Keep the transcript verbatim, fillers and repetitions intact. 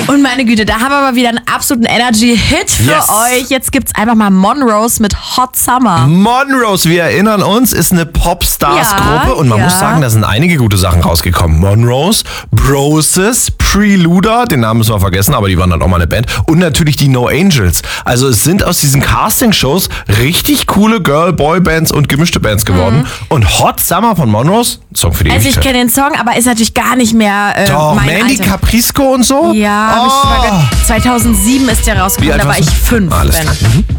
Und meine Güte, da haben wir mal wieder einen absoluten Energy-Hit für Yes. euch. Jetzt gibt's einfach mal Monrose mit Hot Summer. Monrose, wir erinnern uns, ist eine Popstars-Gruppe Ja, und man ja. muss sagen, da sind einige gute Sachen rausgekommen. Monrose, Broses, Preluder, den Namen müssen wir vergessen, aber die waren dann auch mal eine Band. Und natürlich die No Angels. Also es sind aus diesen Casting-Shows richtig coole Girl-Boy-Bands und gemischte Bands geworden. Und Hot Summer von Monrose, Song für die Also ich Ewigkeit. kenne den Song, aber ist natürlich gar nicht mehr äh, Doch, mein Mandy Alter. Caprisco und so? Ja, hab Oh. ich sogar ge- zweitausintausieben ist der Wie rausgekommen, alt da war warst ich du? fünf. Alles Ben. klar. Mhm.